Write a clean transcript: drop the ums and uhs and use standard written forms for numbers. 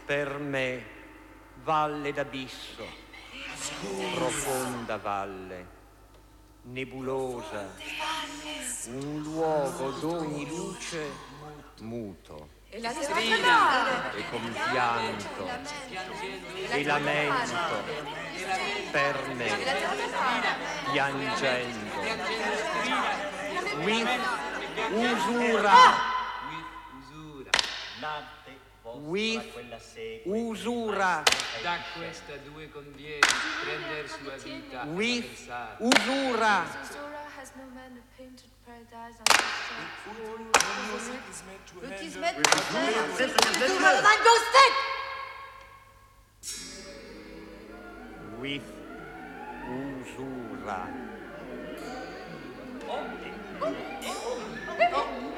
Per me, valle d'abisso, profonda valle, nebulosa, un luogo d'ogni luce muto. E la strina! E con pianto e lamento per me, piangendo. With usura. With usura. Da questa due conviene prender sua vita. With usura. With usura.